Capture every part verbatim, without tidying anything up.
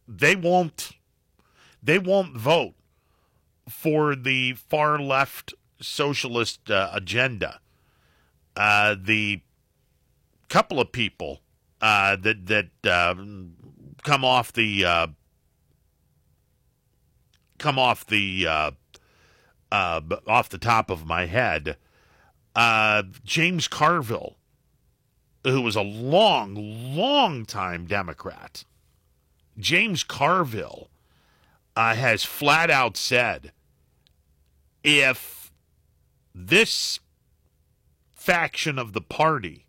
they won't they won't vote for the far left socialist uh, agenda. Uh, the couple of people uh, that that uh, come off the uh, come off the uh, uh, off the top of my head, uh, James Carville, who was a long, long time Democrat. James Carville uh, has flat out said, if this faction of the party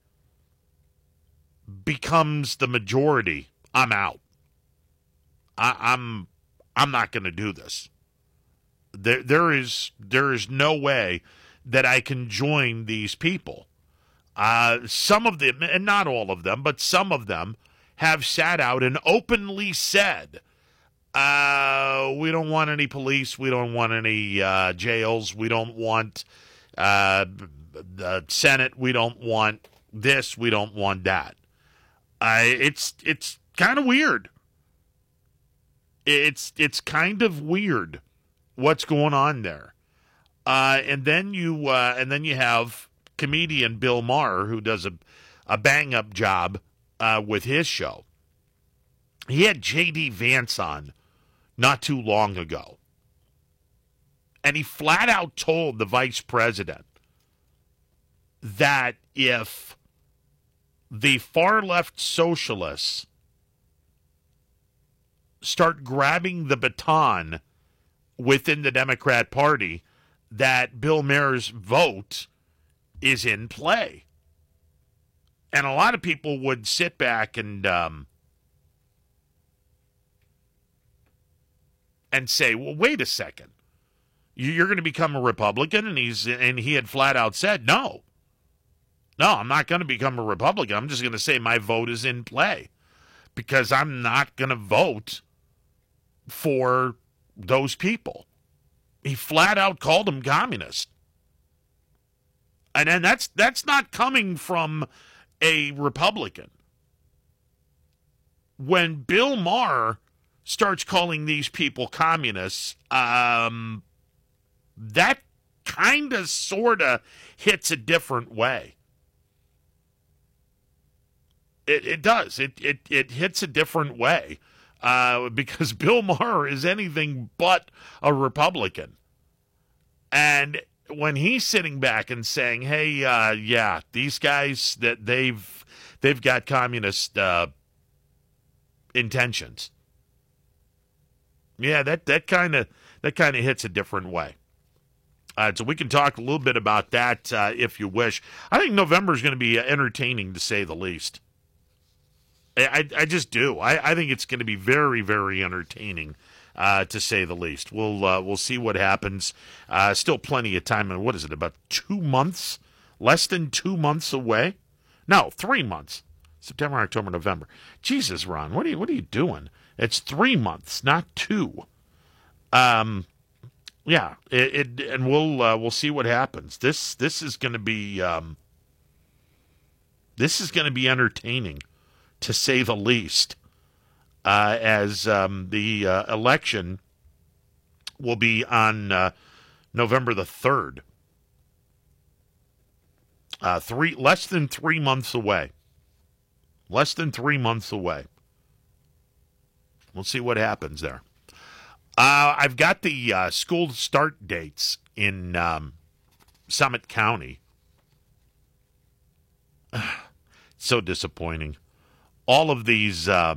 becomes the majority, I'm out. I, I'm I'm not going to do this. There there is there is no way that I can join these people. Uh, some of them, and not all of them, but some of them have sat out and openly said, uh, we don't want any police, we don't want any uh, jails, we don't want uh, the Senate, we don't want this, we don't want that. Uh, it's it's kind of weird. It's it's kind of weird what's going on there. Uh, and then you uh, and then you have comedian Bill Maher, who does a, a bang-up job uh, with his show. He had J D Vance on not too long ago. And he flat out told the vice president that if the far-left socialists start grabbing the baton within the Democrat Party, that Bill Maher's vote is in play. And a lot of people would sit back and um, and say, well, wait a second. You're going to become a Republican? And he's and he had flat out said, no. No, I'm not going to become a Republican. I'm just going to say my vote is in play because I'm not going to vote for those people. He flat out called them communist. And then that's that's not coming from a Republican. When Bill Maher starts calling these people communists, um, that kind of sort of hits a different way. It it does. It it it hits a different way. Uh, because Bill Maher is anything but a Republican. And when he's sitting back and saying, hey, uh, yeah, these guys, that they've they've got communist uh, intentions. Yeah, that that kind of that kind of hits a different way. Uh, so we can talk a little bit about that uh, if you wish. I think November is going to be entertaining, to say the least. I, I just do. I, I think it's going to be very, very entertaining, uh, to say the least. We'll uh, we'll see what happens. Uh, still plenty of time. And what is it? About two months? Less than two months away? No, three months. September, October, November. Jesus, Ron, what are you what are you doing? It's three months, not two. Um, yeah. It, it and we'll uh, we'll see what happens. This this is going to be um, this is going to be entertaining, to say the least, uh, as um, the uh, election will be on uh, November the third. Uh, three less than three months away. Less than three months away. We'll see what happens there. Uh, I've got the uh, school start dates in um, Summit County. So disappointing. All of these, uh,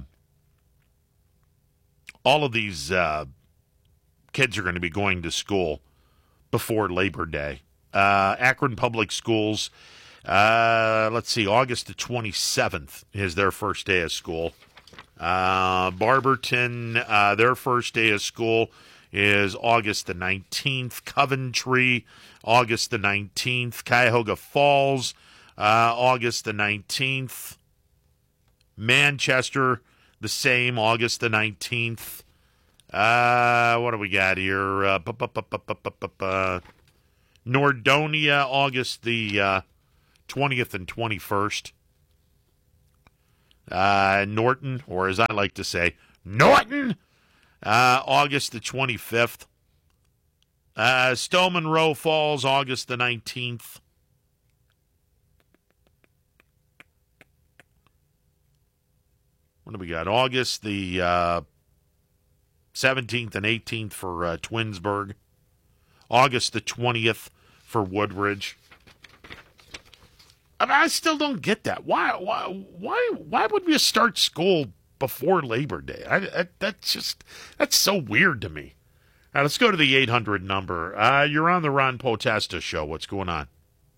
all of these uh, kids are going to be going to school before Labor Day. Uh, Akron Public Schools, uh, let's see, August the twenty-seventh is their first day of school. Uh, Barberton, uh, their first day of school is August the nineteenth. Coventry, August the nineteenth. Cuyahoga Falls, uh, August the nineteenth. Manchester, the same, August the nineteenth. Uh, what do we got here? Uh, bu- bu- bu- bu- bu- bu- bu- bu- Nordonia, August the uh, twentieth and twenty-first. Uh, Norton, or as I like to say, Norton, uh, August the twenty-fifth. Uh, Stowe Monroe Falls, August the nineteenth. What do we got? August the uh, seventeenth and eighteenth for uh, Twinsburg. August the twentieth for Woodridge. I mean, I still don't get that. Why? Why? Why? Why would we start school before Labor Day? I, I, that's just that's so weird to me. Now let's go to the eight hundred number. Uh, you're on the Ron Potesta show. What's going on?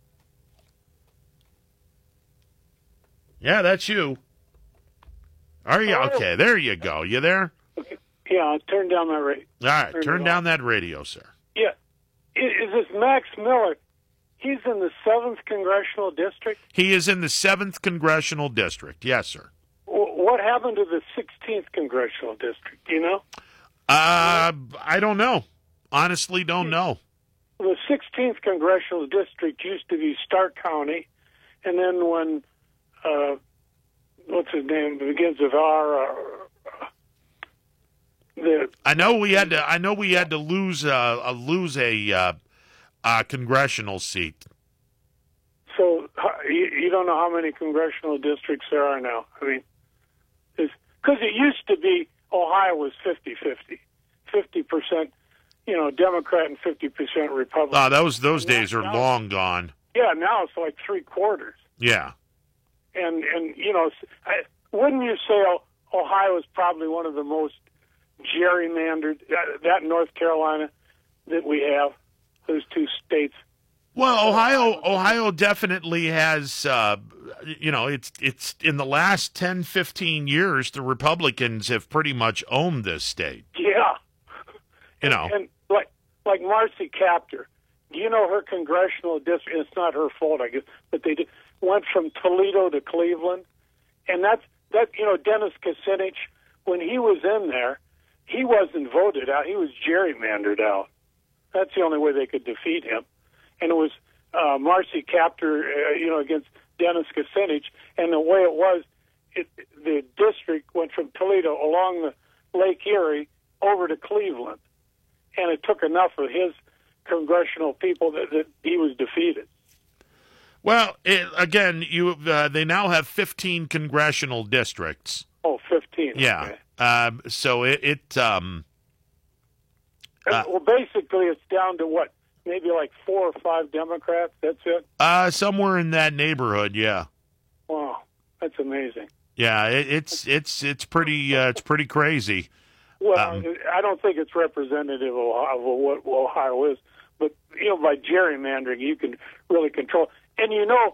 Yeah, that's you. Are you okay? There you go. You there? Okay. Yeah, I'll turn down my radio. All right, turn, turn down that radio, sir. Yeah, is, is this Max Miller? He's in the seventh congressional district. He is in the seventh congressional district. Yes, sir. W- what happened to the sixteenth congressional district? Do you know? Uh, I don't know. Honestly, don't know. The sixteenth congressional district used to be Stark County, and then when uh, what's his name begins with R. Uh, the I know we had to. I know we had to lose uh, uh lose a uh, uh, congressional seat. So you, you don't know how many congressional districts there are now. I mean, because it used to be Ohio was fifty-fifty, fifty percent, you know, Democrat and fifty percent Republican. Oh, those those and days now, are now, long gone. Yeah, now it's like three quarters. Yeah. And and you know, I, wouldn't you say Ohio is probably one of the most gerrymandered, that, that North Carolina that we have, those two states? Well, Ohio Ohio definitely has, uh, you know, it's it's in the last ten, fifteen years, the Republicans have pretty much owned this state. Yeah. You know. And, and like like Marcy Kaptur, do you know her congressional district? It's not her fault, I guess, but they did, went from Toledo to Cleveland. And that's, that, you know, Dennis Kucinich, when he was in there, he wasn't voted out. He was gerrymandered out. That's the only way they could defeat him. And it was uh, Marcy Kaptur, uh, you know, against Dennis Kucinich. And the way it was, it, the district went from Toledo along the Lake Erie over to Cleveland. And it took enough of his congressional people that, that he was defeated. Well, it, again, you uh, they now have fifteen congressional districts. Oh, fifteen. Yeah. Okay. Um, so it, it um, uh, well, basically, it's down to what? Maybe like four or five Democrats. That's it. Uh, somewhere in that neighborhood. Yeah. Wow, that's amazing. Yeah, it, it's it's it's pretty uh, it's pretty crazy. Well, Um, I don't think it's representative of, of what Ohio is, but you know, by gerrymandering, you can really control. And you know,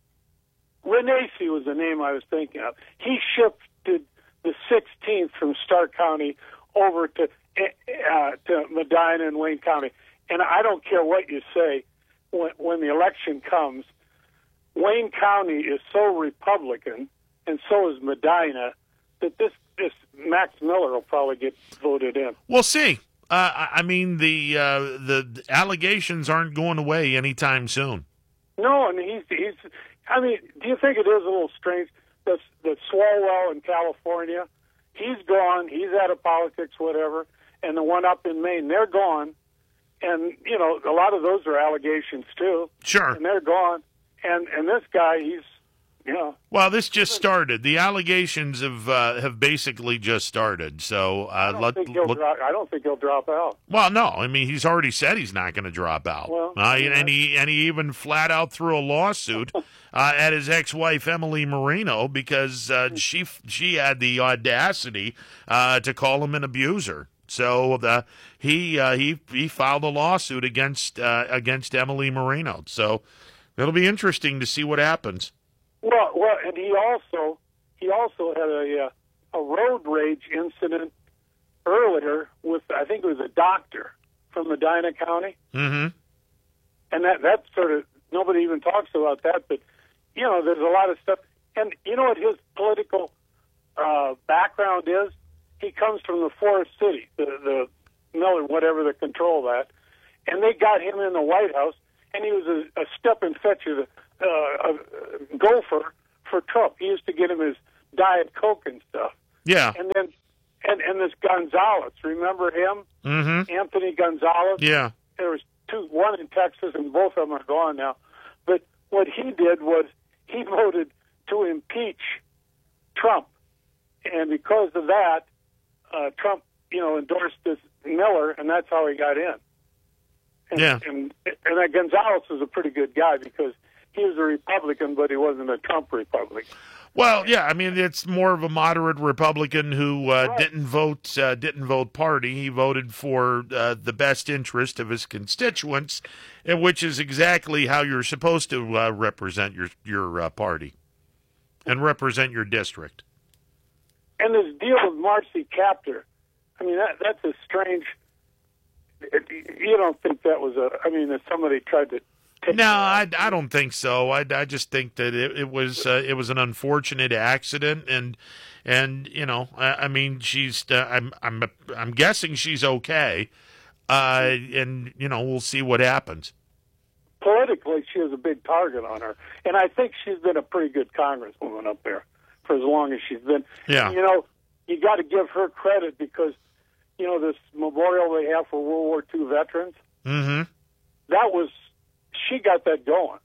Renacci was the name I was thinking of. He shifted the sixteenth from Stark County over to uh, to Medina and Wayne County. And I don't care what you say, when, when the election comes, Wayne County is so Republican, and so is Medina, that this this Max Miller will probably get voted in. We'll see. Uh, I I mean, the uh, the allegations aren't going away anytime soon. No, and he's he's. I mean, do you think it is a little strange that that Swalwell in California, he's gone, he's out of politics, whatever, and the one up in Maine, they're gone, and you know, a lot of those are allegations too. Sure. And they're gone, and and this guy, he's, you know. Well, this just started. The allegations have uh, have basically just started. So uh, I don't let, think he'll let drop, I don't think he'll drop out. well, no, I mean he's already said he's not going to drop out. Well, uh, yeah. and he and he even flat out threw a lawsuit uh, at his ex-wife Emily Marino because uh, she she had the audacity uh, to call him an abuser. So the he uh, he he filed a lawsuit against uh, against Emily Marino. So it'll be interesting to see what happens. Well, well, and he also he also had a uh, a road rage incident earlier with, I think it was a doctor from Medina County, Mm-hmm. and that that sort of, nobody even talks about that. But you know, there's a lot of stuff, and you know what his political uh, background is? He comes from the Forest City, the the Miller, whatever that control that, and they got him in the White House, and he was a, a step and fetch of the Uh, a gopher for Trump. He used to get him his Diet Coke and stuff. Yeah. And then, and and Gonzalez. Remember him? Mm-hmm. Anthony Gonzalez? Yeah. There was two, one in Texas, and both of them are gone now. But what he did was he voted to impeach Trump. And because of that, uh, Trump, you know, endorsed this Miller, and that's how he got in. And, Yeah. And, and that Gonzalez was a pretty good guy because he was a Republican, but he wasn't a Trump Republican. Well, yeah, I mean, it's more of a moderate Republican who uh, Right. didn't vote uh, didn't vote party. He voted for uh, the best interest of his constituents, and which is exactly how you're supposed to uh, represent your your uh, party and represent your district. And this deal with Marcy Kaptur, I mean, that, that's a strange. It, you don't think that was a? I mean, if somebody tried to. Take No, I, I don't think so. I, I just think that it, it was uh, it was an unfortunate accident, and and you know, I, I mean, she's uh, I'm I'm I'm guessing she's okay, uh, and you know, we'll see what happens. Politically, she has a big target on her, and I think she's been a pretty good congresswoman up there for as long as she's been. Yeah. You know, you got to give her credit because, you know, this memorial they have for World War Two veterans. Mm-hmm. That was. She got that going.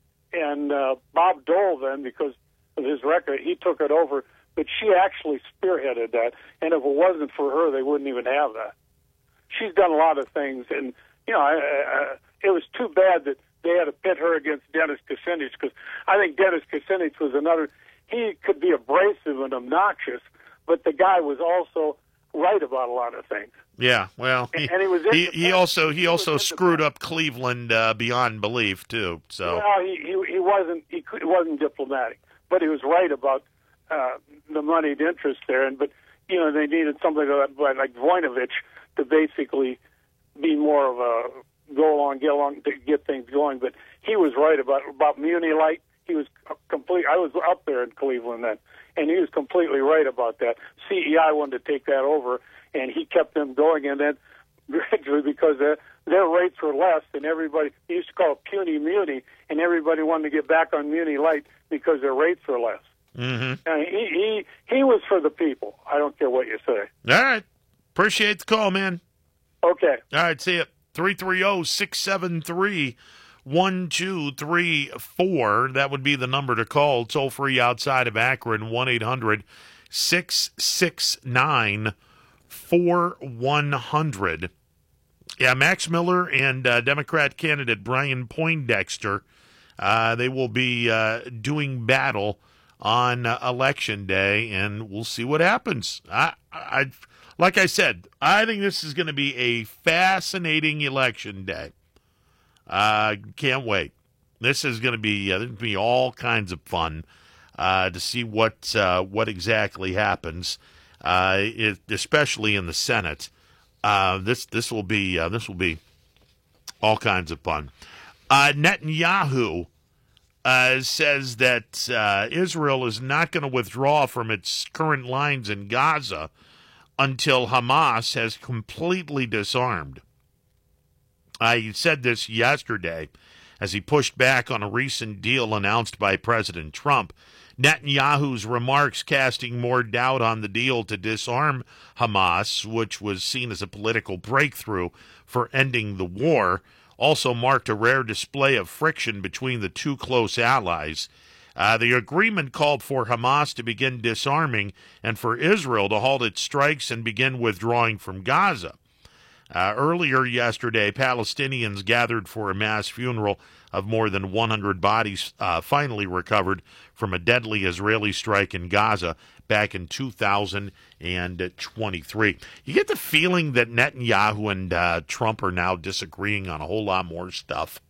And uh, Bob Dole, then, because of his record, he took it over. But she actually spearheaded that. And if it wasn't for her, they wouldn't even have that. She's done a lot of things. And, you know, I, I, it was too bad that they had to pit her against Dennis Kucinich because I think Dennis Kucinich was another. He could be abrasive and obnoxious, but the guy was also right about a lot of things. Yeah, well, he, and he was he, he also he, he also was screwed up Cleveland uh, beyond belief too. So well, he he, he wasn't he, could, he wasn't diplomatic, but he was right about uh, the moneyed interest there. And but you know they needed somebody like, like Voinovich to basically be more of a go along, get along, to get things going. But he was right about about Muni Light. He was complete. I was up there in Cleveland then, and he was completely right about that. C E I wanted to take that over, and he kept them going. And then gradually, because their, their rates were less, and everybody he used to call it puny Muni, and everybody wanted to get back on Muni Light because their rates were less. Mm-hmm. And he he he was for the people. I don't care what you say. All right, appreciate the call, man. Okay. All right, see you. three three zero, six seven three, one two three four. That would be the number to call. Toll free outside of Akron, one eight hundred, six six nine, four one zero zero. Yeah, Max Miller and uh, Democrat candidate Brian Poindexter, uh, they will be uh, doing battle on uh, Election Day, and we'll see what happens. I, I, like I said, I think this is going to be a fascinating Election Day. Uh, can't wait. This is going to be uh, there's going to be all kinds of fun uh, to see what uh, what exactly happens, uh, it, especially in the Senate. Uh, this this will be uh, this will be all kinds of fun. Uh, Netanyahu uh, says that uh, Israel is not going to withdraw from its current lines in Gaza until Hamas has completely disarmed. Uh, he said this yesterday as he pushed back on a recent deal announced by President Trump. Netanyahu's remarks casting more doubt on the deal to disarm Hamas, which was seen as a political breakthrough for ending the war, also marked a rare display of friction between the two close allies. Uh, the agreement called for Hamas to begin disarming and for Israel to halt its strikes and begin withdrawing from Gaza. Uh, earlier yesterday, Palestinians gathered for a mass funeral of more than one hundred bodies uh, finally recovered from a deadly Israeli strike in Gaza back in two thousand twenty-three. You get the feeling that Netanyahu and uh, Trump are now disagreeing on a whole lot more stuff.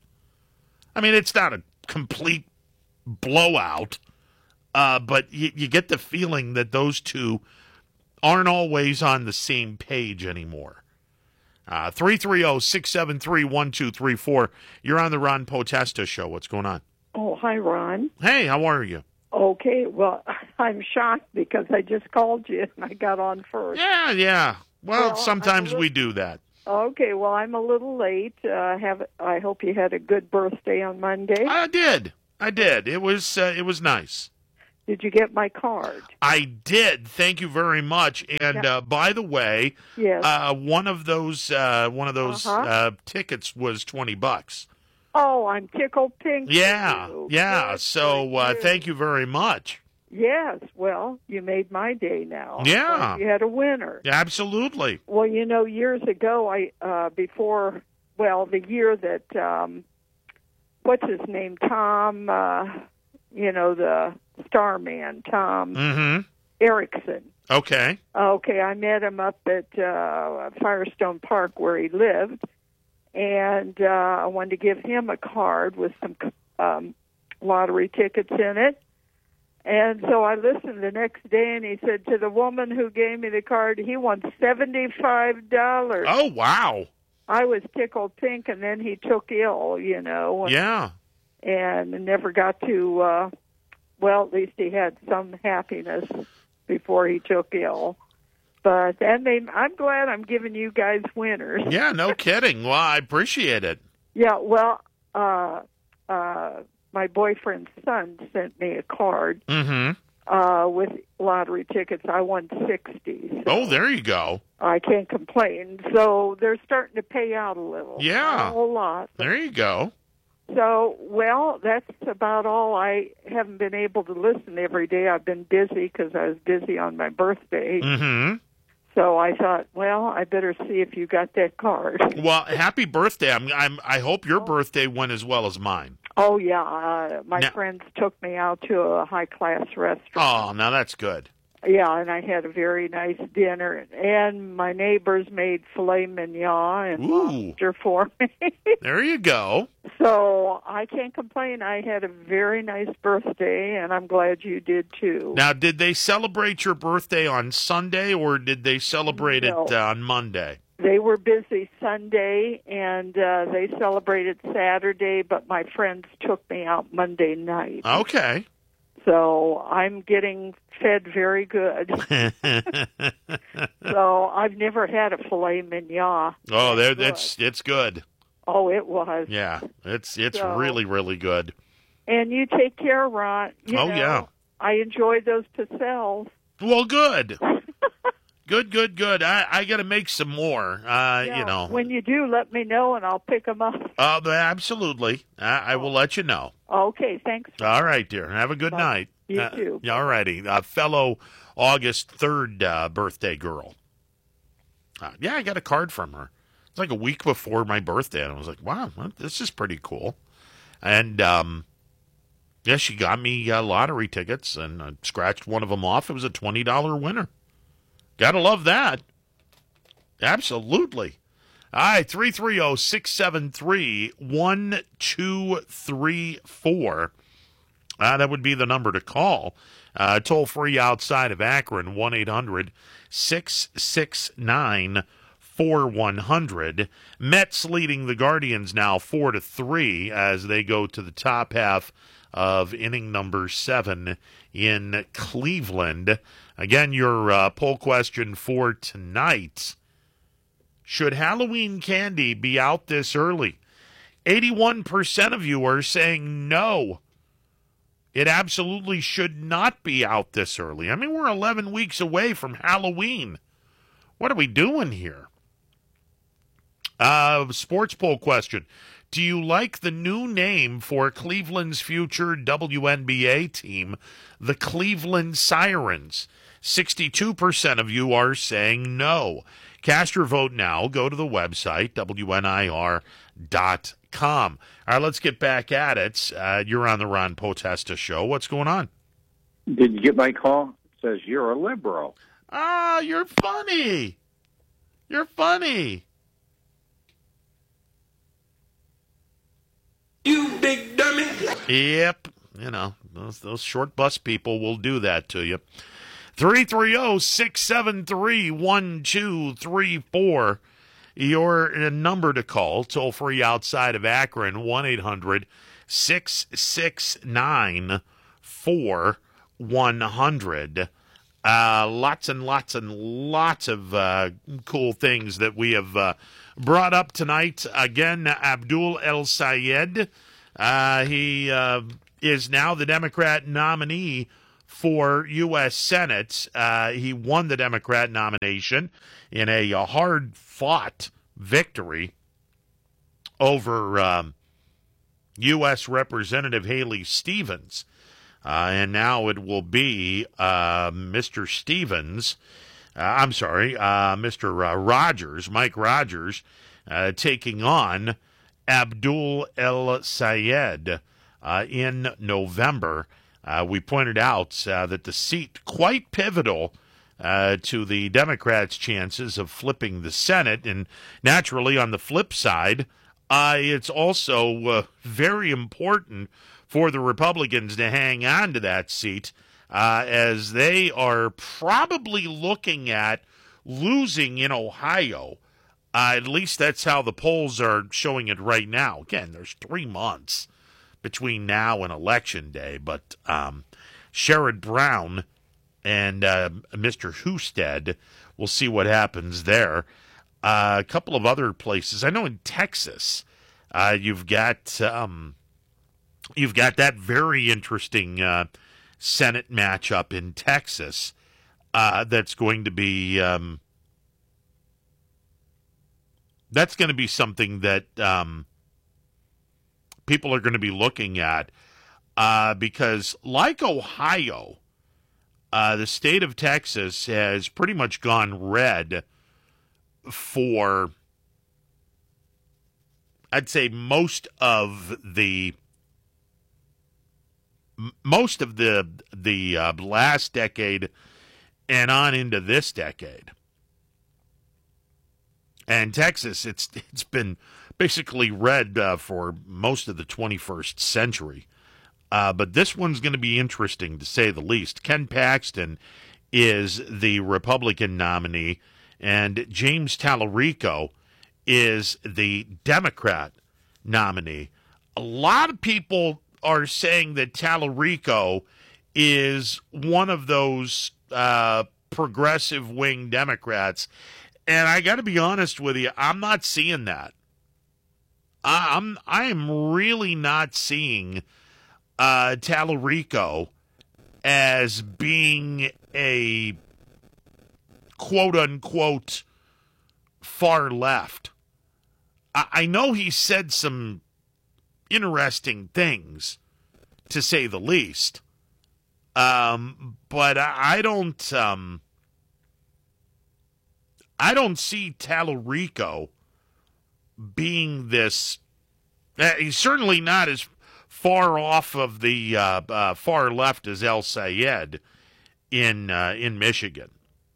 I mean, it's not a complete blowout, uh, but you, you get the feeling that those two aren't always on the same page anymore. Uh, three three zero, six seven three, one two three four. You're on the Ron Potesta Show. What's going on? Oh, hi, Ron. Hey, how are you? Okay, well, I'm shocked because I just called you and I got on first. Yeah, yeah. Well, Well, sometimes I'm a we do that. Okay, well, I'm a little late. Uh, have I hope you had a good birthday on Monday. I did. I did. It was uh, it was nice. Did you get my card? I did. Thank you very much. And Yeah. uh, by the way, Yes. uh, one of those uh, one of those Uh-huh. uh, tickets was twenty bucks. Oh, I'm tickled pink. Yeah, for you. yeah. Good So for uh, you. thank you very much. Yes. Well, you made my day now. Yeah. You had a winner. Absolutely. Well, you know, years ago, I uh, before well, the year that um, what's his name, Tom. Uh, you know, the Starman, Tom Mm-hmm. Erickson. Okay. Okay, I met him up at uh, Firestone Park where he lived, and uh, I wanted to give him a card with some um, lottery tickets in it. And so I listened the next day, and he said to the woman who gave me the card, he won seventy-five dollars. Oh, wow. I was tickled pink, and then he took ill, you know. and- Yeah. and never got to, uh, well, at least he had some happiness before he took ill. But that made, I'm glad I'm giving you guys winners. Yeah, no kidding. Well, I appreciate it. Yeah, well, uh, uh, my boyfriend's son sent me a card Mm-hmm. uh, with lottery tickets. I won sixty. So Oh, there you go. I can't complain. So they're starting to pay out a little. Yeah. Not a whole lot. There you go. So, well, that's about all. I haven't been able to listen every day. I've been busy because I was busy on my birthday. Mm-hmm. So I thought, well, I better see if you got that card. Well, happy birthday. I'm, I'm, I hope your birthday went as well as mine. Oh, yeah. Uh, my Now- friends took me out to a high-class restaurant. Oh, now that's good. Yeah, and I had a very nice dinner. And my neighbors made filet mignon and Ooh. lobster for me. There you go. So I can't complain. I had a very nice birthday, and I'm glad you did too. Now, did they celebrate your birthday on Sunday or did they celebrate No. it uh, on Monday? They were busy Sunday, and uh, they celebrated Saturday, but my friends took me out Monday night. Okay. So I'm getting fed very good. So I've never had a filet mignon. Oh, there, Good. that's it's good. Oh, it was. Yeah, it's it's So- really really good. And you take care, Ron. You Oh, know, yeah. I enjoyed those pastels. Well, good, good, good, good. I I got to make some more. Uh, Yeah, you know, When you do, let me know, and I'll pick them up. uh, absolutely. I, I will let you know. Okay, thanks. All right, dear. Have a good Bye. night. You Uh, too. All righty. Uh, fellow August third uh, birthday girl. Uh, yeah, I got a card from her. It's like a week before my birthday, and I was like, wow, well, this is pretty cool. And, um, yeah, she got me uh, lottery tickets, and I scratched one of them off. It was a twenty dollars winner. Gotta love that. Absolutely. All right, three three zero, six seven three, one two three four. Uh, that would be the number to call. Uh, toll free outside of Akron, one eight hundred, six six nine, four one zero zero. Mets leading the Guardians now four to three as they go to the top half of inning number seven in Cleveland. Again, your uh, poll question for tonight. Should Halloween candy be out this early? eighty-one percent of you are saying no. It absolutely should not be out this early. I mean, we're eleven weeks away from Halloween. What are we doing here? Uh, sports poll question. Do you like the new name for Cleveland's future W N B A team, the Cleveland Sirens? sixty-two percent of you are saying no. Cast your vote now. Go to the website, W N I R dot com. All right, let's get back at it. Uh, you're on the Ron Potesta Show. What's going on? Did you get my call? It says you're a liberal. Ah, you're funny. You're funny. You big dummy. Yep. You know, those, those short bus people will do that to you. three three zero, six seven three, one two three four. Your number to call, toll free outside of Akron, one eight hundred, six six nine, four one zero zero. Uh, lots and lots and lots of uh, cool things that we have uh, brought up tonight. Again, Abdul El Sayed, uh, he uh, is now the Democrat nominee for U S Senate. Uh, he won the Democrat nomination in a, a hard-fought victory over um, U S Representative Haley Stevens. Uh, and now it will be uh, Mister Stevens, uh, I'm sorry, uh, Mister Uh, Rogers, Mike Rogers, uh, taking on Abdul El Sayed uh, in November. Uh, we pointed out uh, that the seat quite pivotal uh, to the Democrats' chances of flipping the Senate. And naturally, on the flip side, uh, it's also uh, very important for the Republicans to hang on to that seat uh, as they are probably looking at losing in Ohio. Uh, at least that's how the polls are showing it right now. Again, there's three months between now and Election Day, but um, Sherrod Brown and uh, Mister Husted, we'll see what happens there. Uh, a couple of other places. I know in Texas, uh, you've got um, you've got that very interesting uh, Senate matchup in Texas uh, that's going to be um, that's going to be something that um, people are going to be looking at uh, because, like Ohio, uh, the state of Texas has pretty much gone red for, I'd say, most of the most of the the uh, last decade and on into this decade. And Texas, it's it's been basically red uh, for most of the twenty-first century. Uh, but this one's going to be interesting, to say the least. Ken Paxton is the Republican nominee, and James Tallarico is the Democrat nominee. A lot of people are saying that Tallarico is one of those uh, progressive wing Democrats. And I got to be honest with you, I'm not seeing that. I, I'm I am really not seeing uh, Tallarico as being a quote unquote far left. I, I know he said some interesting things, to say the least, um, but I, I don't. Um, I don't see Tallarico being this. Uh, he's certainly not as far off of the uh, uh, far left as El Sayed in uh, in Michigan.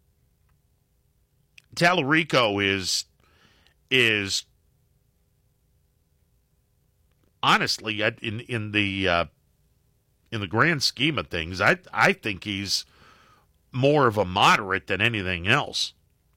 Tallarico is is honestly in in the uh, in the grand scheme of things, I I think he's more of a moderate than anything else.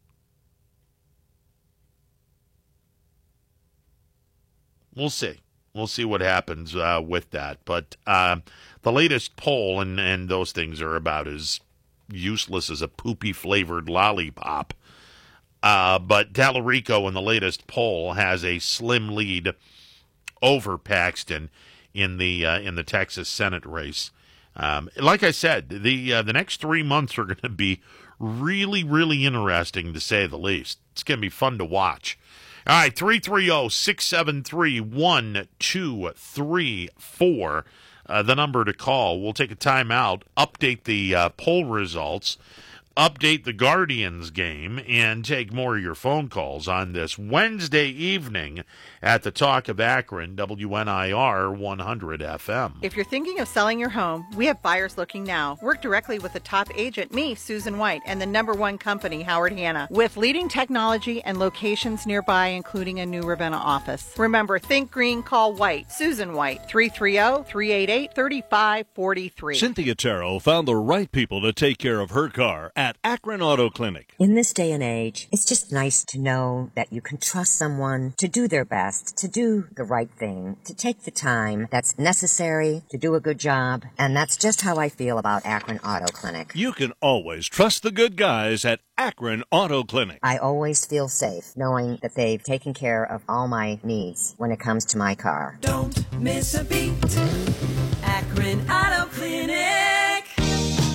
We'll see. We'll see what happens uh, with that. But uh, the latest poll, and, and those things are about as useless as a poopy-flavored lollipop. Uh, but Tallarico in the latest poll has a slim lead over Paxton in the uh, in the Texas Senate race. Um, like I said, the uh, the next three months are going to be really, really interesting, to say the least. It's going to be fun to watch. All right, three three zero, six seven three, one two three four, uh, the number to call. We'll take a timeout, update the uh, poll results, update the Guardians game, and take more of your phone calls on this Wednesday evening at the Talk of Akron, W N I R one hundred F M. If you're thinking of selling your home, we have buyers looking now. Work directly with the top agent, me, Susan White, and the number one company, Howard Hanna, with leading technology and locations nearby, including a new Ravenna office. Remember, think green, call White. Susan White, three three zero, three eight eight, three five four three. Cynthia Terrell found the right people to take care of her car at Akron Auto Clinic. In this day and age, it's just nice to know that you can trust someone to do their best, to do the right thing, to take the time that's necessary to do a good job. And that's just how I feel about Akron Auto Clinic. You can always trust the good guys at Akron Auto Clinic. I always feel safe knowing that they've taken care of all my needs when it comes to my car. Don't miss a beat. Akron Auto Clinic.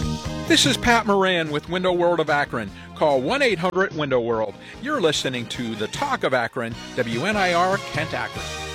This is Pat Moran with Window World of Akron. Call one eight hundred window world. You're listening to The Talk of Akron, W N I R Kent Akron.